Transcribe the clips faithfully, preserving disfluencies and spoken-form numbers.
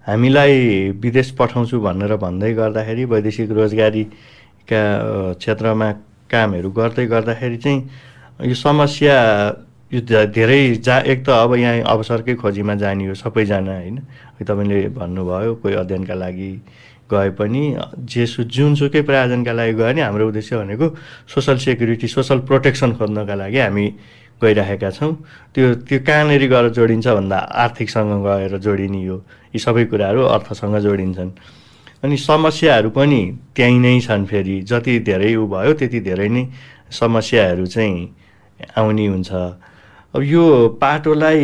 हामीलाई विदेश पठाउँछु भनेर भन्दै गर्दाखेरि वैदेशिक रोजगारीका क्षेत्रमा कामहरू गर्दै गर्दाखेरि चाहिँ यो समस्या यो धेरै जा एक त अब यहाँ अवसरकै खोजीमा जाने हो सबैजना होइन। तपाईँले भन्नुभयो कोही अध्ययनका लागि गए पनि जेसु जुनसुकै प्रयोजनका लागि गयो भने हाम्रो उद्देश्य भनेको सोसल सेक्युरिटी सोसल प्रोटेक्सन खोज्नका लागि हामी गइरहेका छौँ। त्यो त्यो कहाँनिर गएर जोडिन्छ भन्दा आर्थिकसँग गएर जोडिने हो। यी सबै कुराहरू अर्थसँग जोडिन्छन्। अनि समस्याहरू पनि त्यहीँ नै छन्। फेरि जति धेरै उ भयो त्यति धेरै नै समस्याहरू चाहिँ आउने हुन्छ। अब यो पाटोलाई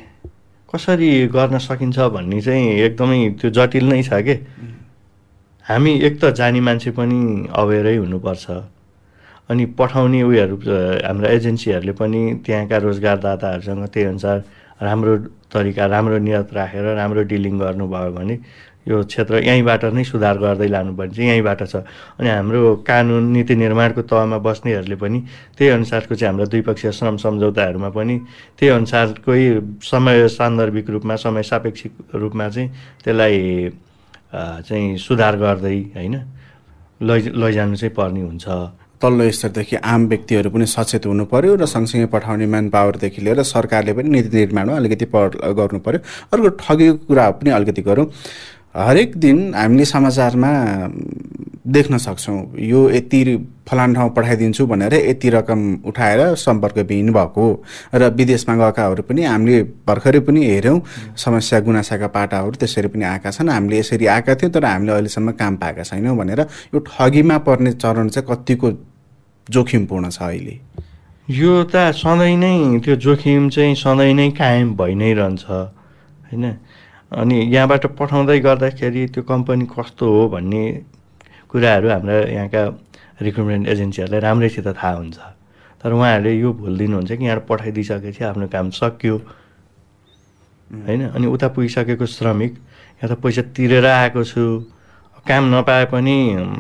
कसरी गर्न सकिन्छ भन्ने चाहिँ एकदमै त्यो जटिल नै छ के। हामी एक त जानी मान्छे पनि अवेरै हुनुपर्छ। अनि पठाउने उयोहरू हाम्रा एजेन्सीहरूले पनि त्यहाँका रोजगारदाताहरूसँग त्यही अनुसार राम्रो तरिका राम्रो नियत राखेर राम्रो डिलिङ गर्नुभयो भने यो क्षेत्र यहीँबाट नै सुधार गर्दै लानुपर्ने चाहिँ यहीँबाट छ। अनि हाम्रो कानुन नीति निर्माणको तहमा बस्नेहरूले पनि त्यही अनुसारको चाहिँ हाम्रो द्विपक्षीय श्रम सम्झौताहरूमा पनि त्यही अनुसारकै समय सान्दर्भिक रूपमा समय सापेक्षिक रूपमा चाहिँ त्यसलाई चाहिँ सुधार गर्दै होइन लै लैजानु चाहिँ पर्ने हुन्छ। तल्लो स्तरदेखि आम व्यक्तिहरू पनि सचेत हुनु पर्यो र सँगसँगै पठाउने म्यान पावरदेखि लिएर सरकारले पनि नीति निर्माणमा अलिकति पहल गर्नु पर्यो। अर्को ठगीको कुरा पनि अलिकति गरौँ। हरेक दिन हामीले समाचारमा देख्न सक्छौँ यो यति फलान ठाउँ पठाइदिन्छु भनेर यति रकम उठाएर सम्पर्कविहीन भएको र विदेशमा गएकाहरू पनि हामीले भर्खरै पनि हेऱ्यौँ समस्या गुनासाका पाटाहरू त्यसरी पनि आएका छन्। हामीले यसरी आएका थियौँ तर हामीले अहिलेसम्म काम पाएका छैनौँ भनेर यो ठगीमा पर्ने चरण चाहिँ कतिको जोखिमपूर्ण छ अहिले? यो त सधैँ नै त्यो जोखिम चाहिँ सधैँ नै कायम भइ नै रहन्छ होइन। अनि यहाँबाट पठाउँदै गर्दाखेरि त्यो कम्पनी कस्तो हो भन्ने कुराहरू हाम्रा यहाँका रिक्रुटमेन्ट एजेन्सीहरूलाई राम्रैसित थाहा हुन्छ। तर उहाँहरूले यो भुलिदिनुहुन्छ कि यहाँ पठाइदिइसकेपछि आफ्नो काम सक्यो होइन। अनि उता पुगिसकेको श्रमिक यहाँ त पैसा तिरेर आएको छु काम नपाए पनि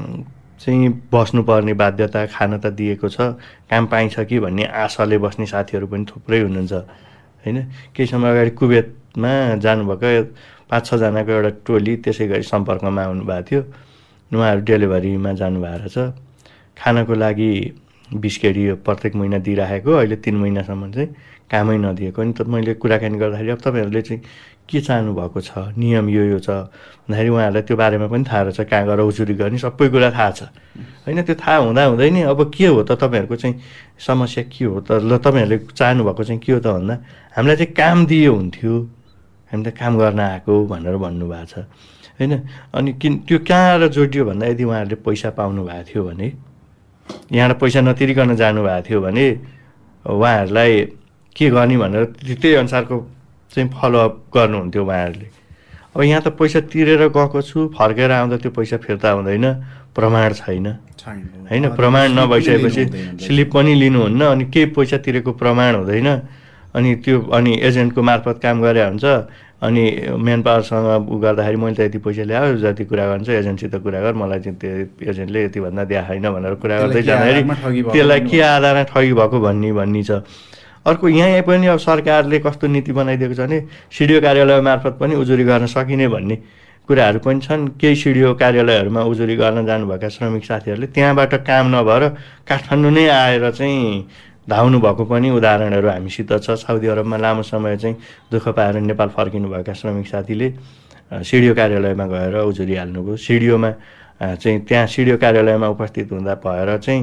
चाहिँ बस्नुपर्ने बाध्यता खान त दिएको छ काम पाइन्छ कि भन्ने आशाले बस्ने साथीहरू पनि थुप्रै हुनुहुन्छ होइन। केही समय अगाडि कुवेतमा जानुभएको पाँच छजनाको एउटा टोली त्यसै गरी सम्पर्कमा आउनुभएको थियो। उहाँहरू डेलिभरीमा जानुभएको रहेछ। खानको लागि बिस केडी प्रत्येक महिना दिइराखेको अहिले तिन महिनासम्म चाहिँ कामै नदिएको। अनि त मैले कुराकानी गर्दाखेरि अब तपाईँहरूले चाहिँ के चाहनु भएको छ नियम यो यो छ भन्दाखेरि उहाँहरूलाई त्यो बारेमा पनि थाहा रहेछ कहाँ गएर उजुरी गर्ने सबै कुरा थाहा छ होइन। त्यो थाहा हुँदा हुँदै नि अब के हो त तपाईँहरूको चाहिँ समस्या के हो त ल तपाईँहरूले चाहनुभएको चाहिँ के हो त भन्दा हामीलाई चाहिँ काम दियो हुन्थ्यो हामी त काम गर्न आएको भनेर भन्नुभएको छ होइन। अनि किन त्यो कहाँ जोडियो भन्दा यदि उहाँहरूले पैसा पाउनु भएको थियो भने यहाँबाट पैसा नतिरिकन जानुभएको थियो भने उहाँहरूलाई के गर्ने भनेर त्यही अनुसारको चाहिँ फलोअप गर्नुहुन्थ्यो उहाँहरूले। अब यहाँ त पैसा तिरेर गएको छु फर्केर आउँदा त्यो पैसा फिर्ता हुँदैन प्रमाण छैन होइन। प्रमाण नभइसकेपछि स्लिप पनि लिनुहुन्न अनि केही पैसा तिरेको प्रमाण हुँदैन। अनि त्यो अनि एजेन्टको मार्फत काम गरे हुन्छ। अनि म्यान पावरसँग उ गर्दाखेरि मैले त यति पैसा ल्यायो जति कुरा गर्छ एजेन्टसित कुरा गर मलाई चाहिँ त्यो एजेन्टले यति भन्दा दिए छैन भनेर कुरा गर्दै जाँदाखेरि त्यसलाई के आधारमा ठगी भएको भन्ने भन्ने छ। अर्को यहाँ पनि अब सरकारले कस्तो नीति बनाइदिएको छ भने सिडिओ कार्यालय मार्फत पनि उजुरी गर्न सकिने भन्ने कुराहरू पनि छन्। केही सिडिओ कार्यालयहरूमा उजुरी गर्न जानुभएका श्रमिक साथीहरूले त्यहाँबाट काम नभएर काठमाडौँ नै आएर चाहिँ धाउनु भएको पनि उदाहरणहरू हामीसित छ। साउदी अरबमा लामो समय चाहिँ दुःख पाएर नेपाल फर्किनुभएका श्रमिक साथीले सिडिओ कार्यालयमा गएर उजुरी हाल्नुभयो। सिडिओमा चाहिँ त्यहाँ सिडिओ कार्यालयमा उपस्थित हुँदा भएर चाहिँ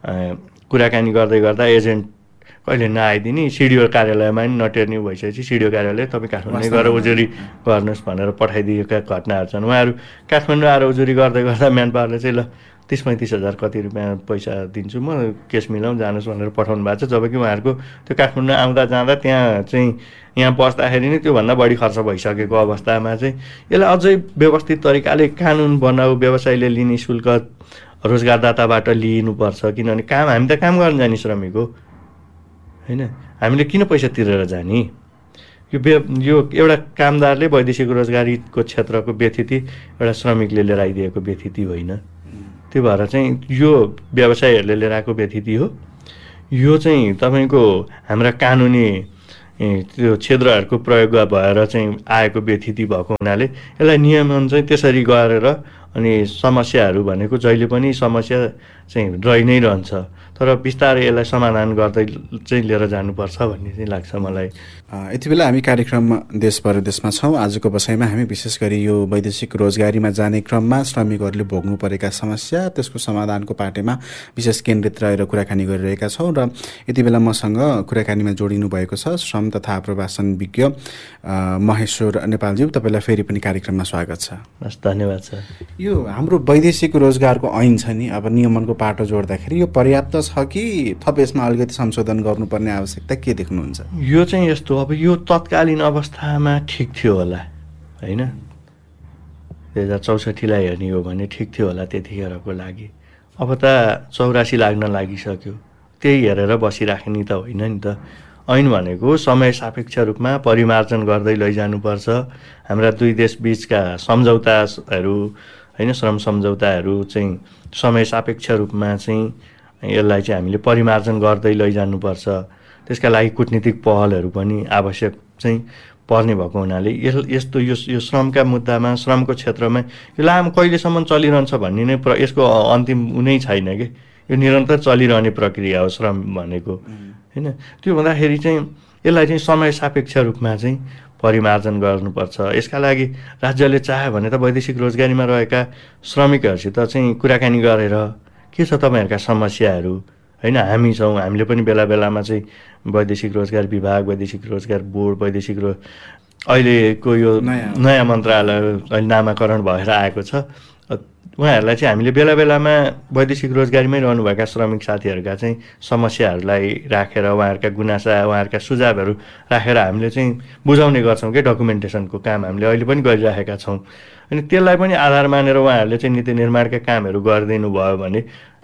कुराकानी गर्दै गर्दा एजेन्ट कहिले नआइदिने सिडिओ कार्यालयमा पनि नटेर्ने भइसकेपछि सिडिओ कार्यालय तपाईँ काठमाडौँ गएर उजुरी गर्नुहोस् भनेर पठाइदिएका घटनाहरू छन्। उहाँहरू काठमाडौँ आएर उजुरी गर्दै गर्दा म्यान पावरले चाहिँ ल तिस पैँतिस हजार कति रुपियाँ पैसा दिन्छु म केस मिलाउँ जानुहोस् भनेर पठाउनु भएको छ। जबकि उहाँहरूको त्यो काठमाडौँ आउँदा जाँदा त्यहाँ चाहिँ यहाँ बस्दाखेरि नै त्योभन्दा बढी खर्च भइसकेको अवस्थामा चाहिँ यसलाई अझै व्यवस्थित तरिकाले कानुन बनाऊ व्यवसायले लिने शुल्क रोजगारदाताबाट लिनुपर्छ। किनभने काम हामी त काम गर्न जाने श्रमिक हो होइन। हामीले किन पैसा तिरेर जाने? यो बे यो एउटा कामदारले वैदेशिक रोजगारीको क्षेत्रको व्यथिति एउटा श्रमिकले लिएर आइदिएको व्यथिति होइन। त्यो भएर चाहिँ यो व्यवसायीहरूले लिएर आएको व्यथिति हो। यो चाहिँ तपाईँको हाम्रा कानुनी त्यो क्षेत्रहरूको प्रयोग भएर चाहिँ आएको व्यथिति भएको हुनाले यसलाई नियमन चाहिँ त्यसरी गरेर अनि समस्याहरू भनेको जहिले पनि समस्या चाहिँ रहि नै रहन्छ, तर बिस्तारै यसलाई समाधान गर्दै चाहिँ लिएर जानुपर्छ भन्ने चाहिँ लाग्छ मलाई। यति बेला हामी कार्यक्रममा देश परदेशमा छौँ। आजको बसाइमा हामी विशेष गरी यो वैदेशिक रोजगारीमा जाने क्रममा श्रमिकहरूले भोग्नु परेका समस्या, त्यसको समाधानको पाटेमा विशेष केन्द्रित रहेर कुराकानी गरिरहेका छौँ र यति बेला मसँग कुराकानीमा जोडिनु भएको छ श्रम तथा प्रवासन विज्ञ महेश्वर नेपालज्यू। तपाईँलाई फेरि पनि कार्यक्रममा स्वागत छ। हस्, धन्यवाद सर। यो हाम्रो वैदेशिक रोजगारको ऐन छ नि, अब नियमनको पाटो जोड्दाखेरि यो पर्याप्त छ कि थप यसमा अलिकति संशोधन गर्नुपर्ने आवश्यकता के देख्नुहुन्छ? यो चाहिँ यस्तो, अब यो तत्कालीन अवस्थामा ठिक थियो होला होइन, दुई हजार चौसठीलाई हेर्ने हो भने ठिक थियो होला त्यतिखेरको लागि। अब त चौरासी लाग्न लागिसक्यो, त्यही हेरेर बसिराख्ने त होइन नि त। ऐन भनेको समय सापेक्ष रूपमा परिमार्जन गर्दै लैजानुपर्छ। हाम्रा दुई देश बिचका सम्झौताहरू होइन, श्रम सम्झौताहरू चाहिँ समय सापेक्ष रूपमा चाहिँ यसलाई चाहिँ हामीले परिमार्जन गर्दै लैजानुपर्छ। त्यसका लागि कूटनीतिक पहलहरू पनि आवश्यक चाहिँ पर्ने भएको हुनाले यस यस्तो यो यो श्रमका मुद्दामा, श्रमको क्षेत्रमा यो लामो कहिलेसम्म चलिरहन्छ भन्ने नै प्र यसको अन्तिम उनै छैन कि, यो निरन्तर चलिरहने प्रक्रिया हो श्रम भनेको होइन। त्यो हुँदाखेरि चाहिँ यसलाई चाहिँ समय सापेक्ष रूपमा चाहिँ परिमार्जन गर्नुपर्छ। यसका लागि राज्यले चाह्यो भने त वैदेशिक रोजगारीमा रहेका श्रमिकहरूसित चाहिँ कुराकानी गरेर के छ तपाईँहरूका समस्याहरू होइन, हामी छौँ, हामीले पनि बेला बेलामा चाहिँ वैदेशिक रोजगार विभाग, वैदेशिक रोजगार बोर्ड, वैदेशिक रो अहिलेको यो नयाँ मन्त्रालय अहिले नामाकरण भएर आएको छ, उहाँहरूलाई चाहिँ हामीले बेला बेलामा वैदेशिक रोजगारीमै रहनुभएका श्रमिक साथीहरूका चाहिँ समस्याहरूलाई राखेर उहाँहरूका गुनासा, उहाँहरूका सुझावहरू राखेर हामीले चाहिँ बुझाउने गर्छौँ कि डकुमेन्टेसनको काम हामीले अहिले पनि गरिराखेका छौँ। अनि त्यसलाई पनि आधार मानेर उहाँहरूले चाहिँ नीति निर्माणका कामहरू गरिदिनु भयो भने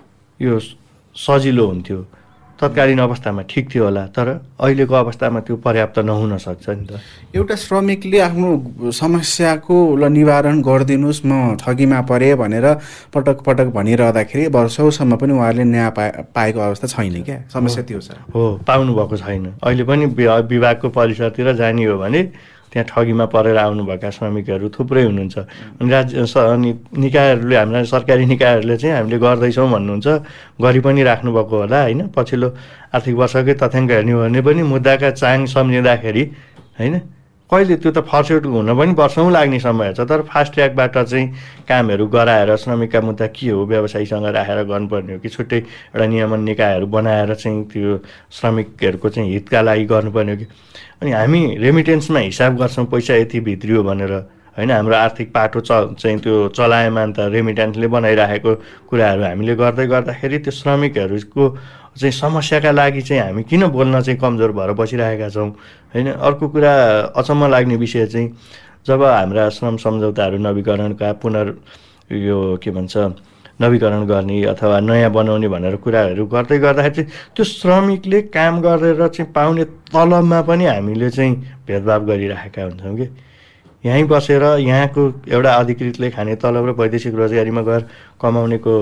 यो सजिलो हुन्थ्यो। तत्कालीन अवस्थामा ठिक थियो होला, तर अहिलेको अवस्थामा त्यो पर्याप्त नहुन सक्छ नि त। एउटा श्रमिकले आफ्नो समस्याको ल निवारण गरिदिनुहोस्, म ठगीमा परेँ भनेर पटक पटक भनिरहँदाखेरि वर्षौसम्म पनि उहाँहरूले न्याय पा पाएको अवस्था छैन क्या, समस्या त्यो छ। हो, पाउनु भएको छैन। अहिले पनि विभागको परिसरतिर जाने हो भने त्यहाँ ठगीमा परेर आउनुभएका श्रमिकहरू थुप्रै हुनुहुन्छ। अनि राज्य अनि निकायहरूले, हाम्रा सरकारी निकायहरूले चाहिँ हामीले गर्दैछौँ भन्नुहुन्छ, गरि पनि राख्नुभएको होला होइन। पछिल्लो आर्थिक वर्षकै तथ्याङ्क हेर्ने हो भने पनि मुद्दाका चाङ सम्झिँदाखेरि होइन कहिले त्यो त फर्सेट हुन पनि वर्षौँ लाग्ने समय छ, तर फास्ट ट्र्याकबाट चाहिँ कामहरू गराएर श्रमिकका मुद्दा के हो व्यवसायीसँग राखेर गर्नुपर्ने हो कि छुट्टै एउटा नियमन निकायहरू बनाएर चाहिँ त्यो श्रमिकहरूको चाहिँ हितका लागि गर्नुपर्ने हो कि। अनि हामी रेमिटेन्समा हिसाब गर्छौँ पैसा यति भित्रियो भनेर होइन, हाम्रो आर्थिक पाटो च चाहिँ त्यो चलायमान त रेमिटेन्सले बनाइराखेको कुराहरू हामीले गर्दै गर्दाखेरि त्यो श्रमिकहरूको चाहिँ समस्याका लागि चाहिँ हामी किन बोल्न चाहिँ कमजोर भएर बसिरहेका छौँ होइन। अर्को कुरा अचम्म लाग्ने विषय चाहिँ जब हाम्रा श्रम सम्झौताहरू नवीकरणका पुनर् यो के भन्छ नवीकरण गर्ने अथवा नयाँ बनाउने भनेर कुराहरू गर्दै गर्दाखेरि चाहिँ त्यो श्रमिकले काम गरेर चाहिँ पाउने तलबमा पनि हामीले चाहिँ भेदभाव गरिराखेका हुन्छौँ कि। यहीँ बसेर यहाँको एउटा अधिकृतले खाने तलब र वैदेशिक रोजगारीमा गएर कमाउनेको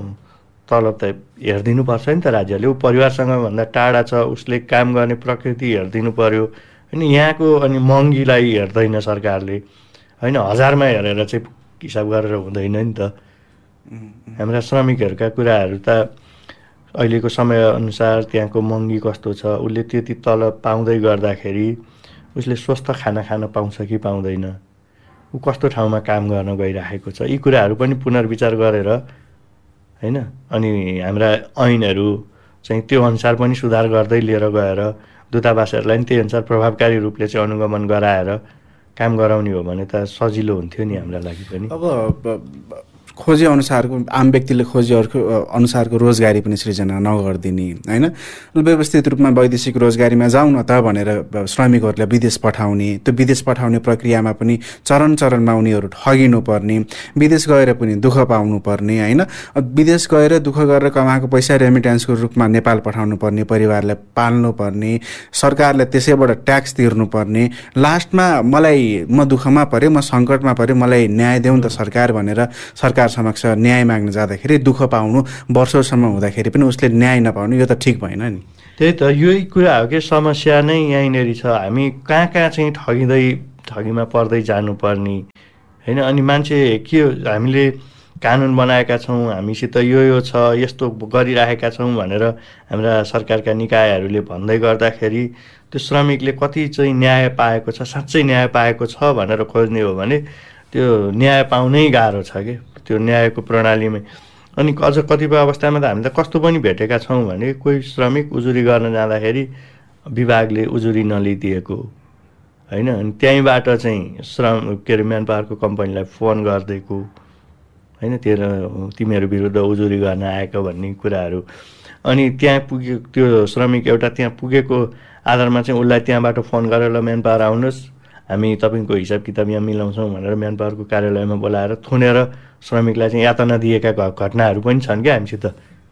तलब त हेरिदिनुपर्छ नि त राज्यले। ऊ परिवारसँग भन्दा टाढा छ, उसले काम गर्ने प्रकृति हेरिदिनु पर्यो होइन। यहाँको अनि महँगीलाई हेर्दैन सरकारले होइन, हजारमा हेरेर चाहिँ हिसाब गरेर हुँदैन नि त। हाम्रा श्रमिकहरूका कुराहरू त अहिलेको समयअनुसार त्यहाँको महँगी कस्तो छ, उसले त्यति तलब पाउँदै गर्दाखेरि उसले स्वस्थ खाना खान पाउँछ कि पाउँदैन, ऊ कस्तो ठाउँमा काम गर्न गइराखेको छ, यी कुराहरू पनि पुनर्विचार गरेर होइन अनि हाम्रा ऐनहरू चाहिँ त्यो अनुसार पनि सुधार गर्दै लिएर गएर दूतावासहरूलाई पनि त्यही अनुसार प्रभावकारी रूपले चाहिँ अनुगमन गराएर काम गराउने हो भने त सजिलो हुन्थ्यो नि हाम्रा लागि पनि। अब खोजे अनुसारको आम व्यक्तिले खोजे अनुसारको रोजगारी पनि सृजना नगरिदिने होइन, व्यवस्थित रूपमा वैदेशिक रोजगारीमा जाउँ न त भनेर श्रमिकहरूलाई विदेश पठाउने, त्यो विदेश पठाउने प्रक्रियामा पनि चरण चरणमा उनीहरू ठगिनु पर्ने, विदेश गएर पनि दुःख पाउनु पर्ने होइन। विदेश गएर दुःख गरेर कमाएको पैसा रेमिटेन्सको रूपमा नेपाल पठाउनु पर्ने, परिवारलाई पाल्नु पर्ने, सरकारले त्यसैबाट ट्याक्स तिर्नुपर्ने, लास्टमा मलाई म दुःखमा परेँ, म सङ्कटमा परेँ, मलाई न्याय देऊ न त सरकार भनेर सरकार समक्ष न्याय माग्न जाँदाखेरि दुःख पाउनु वर्षौसम्म हुँदाखेरि पनि उसले न्याय नपाउनु, यो त ठिक भएन नि। त्यही त यही कुरा हो कि समस्या नै यहीँनिर छ। हामी कहाँ कहाँ चाहिँ ठगिँदै ठगीमा पर्दै जानुपर्ने होइन। अनि मान्छे के हो, हामीले कानुन बनाएका छौँ, हामीसित यो यो छ, यस्तो गरिराखेका छौँ भनेर हाम्रा सरकारका निकायहरूले भन्दै गर्दाखेरि त्यो श्रमिकले कति चाहिँ न्याय पाएको छ, साँच्चै न्याय पाएको छ भनेर खोज्ने हो भने त्यो न्याय पाउनै गाह्रो छ कि त्यो न्यायको प्रणालीमै। अनि अझ कतिपय अवस्थामा त हामीले त कस्तो पनि भेटेका छौँ भने कोही श्रमिक उजुरी गर्न जाँदाखेरि विभागले उजुरी नलिदिएको होइन। अनि त्यहीँबाट चाहिँ श्रम के अरे म्यान पावरको कम्पनीलाई फोन गरिदिएको होइन, तेरो तिमीहरू विरुद्ध उजुरी गर्न आएको भन्ने कुराहरू। अनि त्यहाँ पुगे त्यो श्रमिक एउटा त्यहाँ पुगेको आधारमा चाहिँ उसलाई त्यहाँबाट फोन गरेर ल म्यान पावर आउनुहोस्, हामी तपाईँको हिसाब किताब यहाँ मिलाउँछौँ भनेर म्यान पावरको कार्यालयमा बोलाएर थुनेर श्रमिकलाई चाहिँ यातना दिएका घटनाहरू पनि छन् क्या हामीसित।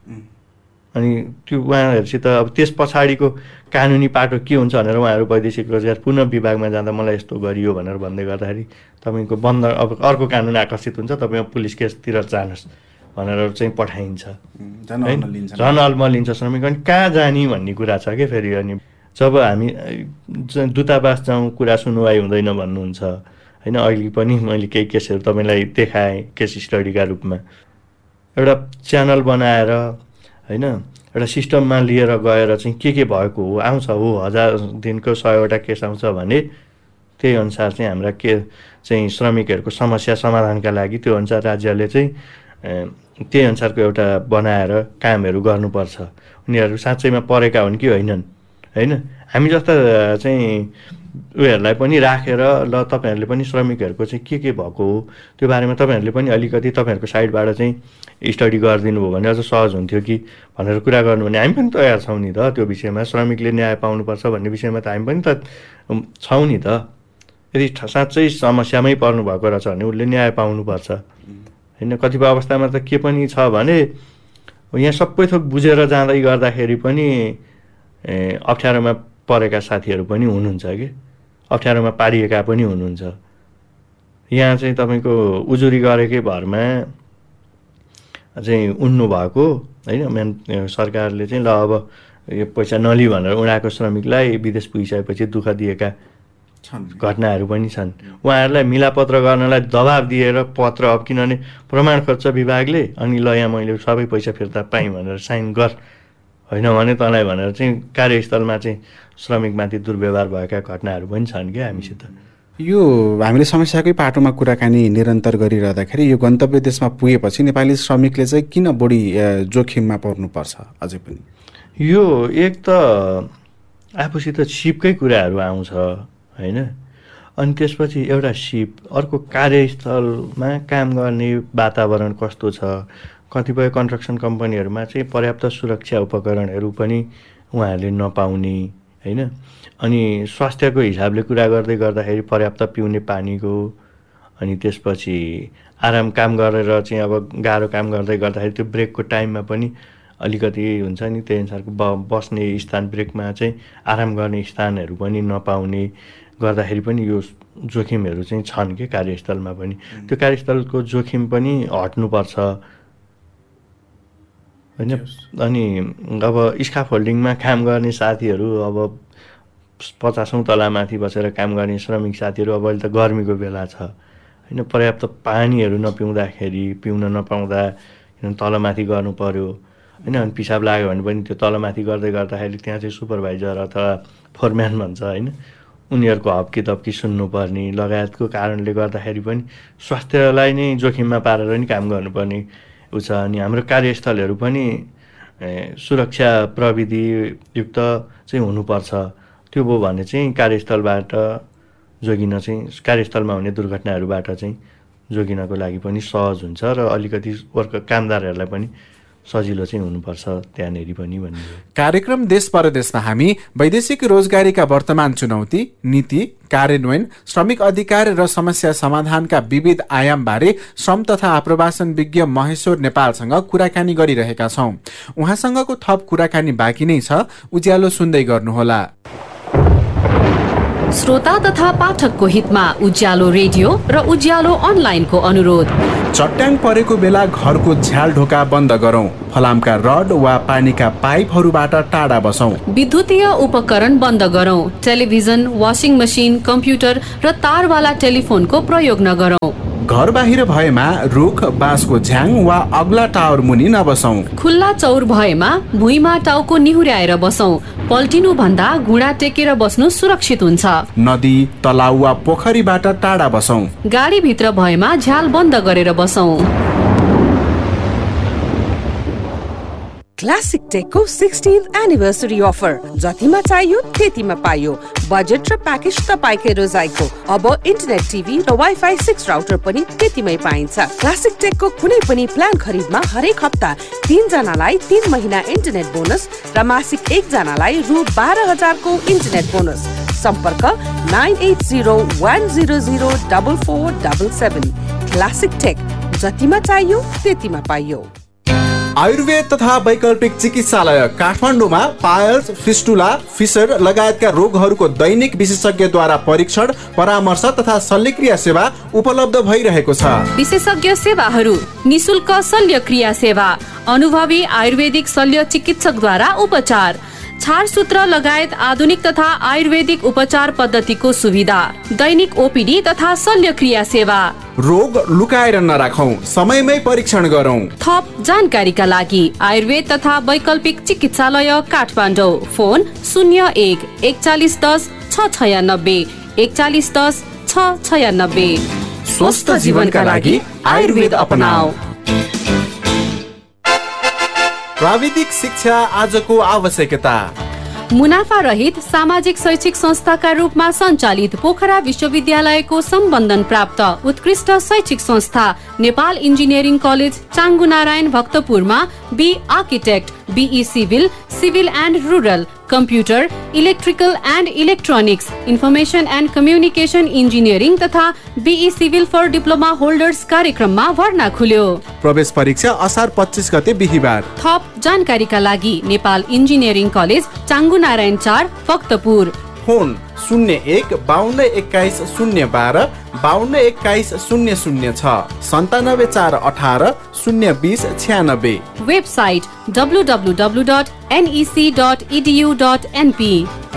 अनि त्यो उहाँहरूसित अब त्यस पछाडिको कानुनी पाटो के हुन्छ भनेर उहाँहरू वैदेशिक रोजगार पुनः विभागमा जाँदा मलाई यस्तो गरियो भनेर भन्दै गर्दाखेरि तपाईँको बन्द अब अर्को कानुन आकर्षित हुन्छ, तपाईँ पुलिस केसतिर जानुहोस् भनेर चाहिँ पठाइन्छ, झन् अल्म लिन्छ श्रमिक। अनि कहाँ जाने भन्ने कुरा छ क्या फेरि। अनि जब हामी दूतावास जाउँ कुरा सुनवाई हुँदैन भन्नुहुन्छ होइन। अहिले पनि मैले केही केसहरू तपाईँलाई देखाएँ केस स्टडीका रूपमा। एउटा च्यानल बनाएर होइन एउटा सिस्टममा लिएर गएर चाहिँ के के भएको हो आउँछ हो, हजार दिनको सयवटा केस आउँछ भने त्यही अनुसार चाहिँ हाम्रा के चाहिँ श्रमिकहरूको समस्या समाधानका लागि त्यो अनुसार राज्यले चाहिँ त्यही अनुसारको एउटा बनाएर कामहरू गर्नुपर्छ। उनीहरू साँच्चैमा परेका हुन् कि होइनन् होइन। हामी जस्ता चाहिँ उयोहरूलाई पनि राखेर ल तपाईँहरूले पनि श्रमिकहरूको चाहिँ के के भएको हो त्यो बारेमा तपाईँहरूले पनि अलिकति तपाईँहरूको साइडबाट चाहिँ स्टडी गरिदिनु भयो भने अझ सहज हुन्थ्यो कि भनेर कुरा गर्नु भने हामी पनि तयार छौँ नि त। त्यो विषयमा श्रमिकले न्याय पाउनुपर्छ भन्ने विषयमा त हामी पनि त छौँ नि त। यदि साँच्चै समस्यामै पर्नुभएको रहेछ भने उसले न्याय पाउनुपर्छ होइन। कतिपय अवस्थामा त के पनि छ भने यहाँ सबै थोक बुझेर जाँदै गर्दाखेरि पनि अप्ठ्यारोमा परेका साथीहरू पनि हुनुहुन्छ कि अप्ठ्यारोमा पारिएका पनि हुनुहुन्छ। यहाँ चाहिँ तपाईँको उजुरी गरेकै भरमा चाहिँ उड्नु भएको होइन। मेन सरकारले चाहिँ ल अब यो पैसा नलि भनेर उडाएको श्रमिकलाई विदेश पुगिसकेपछि दुःख दिएका घटनाहरू पनि छन्। उहाँहरूलाई मिलापत्र गर्नलाई दबाब दिएर पत्र अब किनभने प्रमाण खोज्छ विभागले, अनि ल यहाँ मैले सबै पैसा फिर्ता पाएँ भनेर साइन गर, होइन भने तँलाई भनेर चाहिँ कार्यस्थलमा चाहिँ श्रमिकमाथि दुर्व्यवहार भएका घटनाहरू पनि छन् क्या हामीसित। यो हामीले समस्याकै पाटोमा कुराकानी निरन्तर गरिरहँदाखेरि यो गन्तव्य देशमा पुगेपछि नेपाली श्रमिकले चाहिँ किन बढी जोखिममा पर्नुपर्छ अझै पनि? यो एक त आफूसित सिपकै कुराहरू आउँछ होइन। अनि त्यसपछि एउटा सिप, अर्को कार्यस्थलमा काम गर्ने वातावरण कस्तो छ। कतिपय कन्स्ट्रक्सन कम्पनीहरूमा चाहिँ पर्याप्त सुरक्षा उपकरणहरू पनि उहाँहरूले नपाउने होइन। अनि स्वास्थ्यको हिसाबले कुरा गर्दै गर्दाखेरि पर्याप्त पिउने पानीको, अनि त्यसपछि आराम काम गरेर चाहिँ अब गाह्रो काम गर्दै गर्दाखेरि त्यो ब्रेकको टाइममा पनि अलिकति हुन्छ नि, त्यही अनुसारको ब बस्ने स्थान ब्रेकमा चाहिँ आराम गर्ने स्थानहरू पनि नपाउने गर्दाखेरि पनि यो जोखिमहरू चाहिँ छन् कि कार्यस्थलमा पनि। त्यो कार्यस्थलको जोखिम पनि हट्नुपर्छ होइन। अनि अब स्काफोल्डिङमा काम गर्ने साथीहरू, अब पचासौँ तलामाथि बसेर काम गर्ने श्रमिक साथीहरू, अब अहिले त गर्मीको बेला छ होइन। पर्याप्त पानीहरू नपिउँदाखेरि, पिउन नपाउँदा किनभने तलमाथि गर्नु पऱ्यो होइन। अनि पिसाब लाग्यो भने पनि त्यो तलमाथि गर्दै गर्दाखेरि त्यहाँ चाहिँ सुपरभाइजर अथवा फोरम्यान भन्छ होइन, उनीहरूको हप्की तप्की सुन्नुपर्ने लगायतको कारणले गर्दाखेरि पनि स्वास्थ्यलाई नै जोखिममा पारेर नि काम गर्नुपर्ने उ छ। अनि हाम्रो कार्यस्थलहरू पनि सुरक्षा प्रविधियुक्त चाहिँ हुनुपर्छ। त्यो भयो भने चाहिँ कार्यस्थलबाट जोगिन चाहिँ कार्यस्थलमा हुने दुर्घटनाहरूबाट चाहिँ जोगिनको लागि पनि सहज हुन्छ र अलिकति वर्क कामदारहरूलाई पनि सजिलो चाहिँ हुनुपर्छ त्यहाँनेरि पनि भन्ने। कार्यक्रम देश परदेशमा हामी वैदेशिक रोजगारीका वर्तमान चुनौती, नीति, कार्यान्वयन, श्रमिक अधिकार र समस्या समाधानका विविध आयामबारे श्रम तथा आप्रवासन विज्ञ महेश्वर नेपालसँग कुराकानी गरिरहेका छौँ। उहाँसँगको थप कुराकानी बाँकी नै छ, उज्यालो सुन्दै गर्नुहोला। श्रोता तथा पाठकको हितमा उज्यालो रेडियो र उज्यालो अनलाइनको अनुरोध। चट्याङ परेको बेला घरको झ्याल ढोका बन्द गरौँ। फलामका रड वा पानीका पाइपहरूबाट टाढा बसौँ। विद्युतीय उपकरण बन्द गरौँ। टेलिभिजन, वासिङ मसिन, कम्प्युटर र तारवाला टेलिफोनको प्रयोग नगरौँ। घर बाहिर भएमा रुख, बाँसको झ्याङ वा अग्ला टावर मुनि नबसौँ। खुल्ला चौर भएमा भुइँमा टाउको निहुर्याएर बसौँ। पल्टिनु भन्दा घुँडा टेकेर बस्नु सुरक्षित हुन्छ। नदी, तलाउ वा पोखरीबाट टाढा बसौँ। गाडी भित्र भएमा झ्याल बन्द गरेर बसौँ। क्लासिक टेकको सिक्सटीन्थ एनिभर्सरी अफर, जतिमा चाहियो त्यतिमा पाइयो। बजेट र प्याकेज तपाईकै रोजाइको। अब इन्टरनेट, टिभी र वाइफाई सिक्स राउटर पनि त्यतिमै पाइन्छ। क्लासिक टेकको कुनै पनि प्लान खरिदमा हरेक हप्ता तीन जनालाई तीन महिना इन्टरनेट बोनस र मासिक एक जनालाई रु बाह्र हजारको इन्टरनेट बोनस। सम्पर्क nine at zero one zero zero double four double seven. Classic take, जतिमा चाहियो त्यतिमा पाइयो। आयुर्वेद तथा वैकल्पिक चिकित्सालय काठमाडौँमा पायल्स, फिस्टुला, फिसर लगायतका रोगहरूको दैनिक विशेषज्ञद्वारा परीक्षण, परामर्श तथा शल्यक्रिया सेवा उपलब्ध भइरहेको छ। विशेषज्ञ सेवाहरू: निशुल्क शल्यक्रिया सेवा, अनुभवी आयुर्वेदिक शल्य चिकित्सकद्वारा उपचार, छारसूत्र लगायत आधुनिक तथा आयुर्वेदिक उपचार पद्धतिको सुविधा, दैनिक ओपीडी तथा शल्यक्रिया सेवा। रोग लुकाएर नराखौं, समयमै परीक्षण गरौं। थप जानकारीका लागि आयुर्वेद तथा वैकल्पिक चिकित्सालय काठमाडौँ। फोन शून्य एक एकचालिस दस छ छयानब्बे एकचालिस दस छ छयानब्बे। स्वस्थ जीवनका लागि आयुर्वेद अपनाऊ। प्राविधिक शिक्षा आजको आवश्यकता। मुनाफा रहित सामाजिक शैक्षिक संस्थाका रूपमा सञ्चालित पोखरा विश्वविद्यालयको सम्बन्धन प्राप्त उत्कृष्ट शैक्षिक संस्था Nepal engineering college चाङ्गु Narayan भक्तपुरमा be architect, be civil, civil and rural, computer, electrical and electronics, information and communication engineering तथा be civil for diploma holders कार्यक्रममा भर्ना खुल्यो। प्रवेश परीक्षा असार पच्चीस गते बिहीबार। थप जानकारीका लागि नेपाल इन्जिनियरिङ कलेज चाङ्गु नारायण चार भक्तपुर। फोन शून्य एक बाहन्न एक्काइस शून्य बाह्र बाहन्न एक्काइस शून्य शून्य छ सन्तानब्बे चार अठार शून्य बिस छ्यानब्बे। Website W W W dot NEC dot edu dot NP.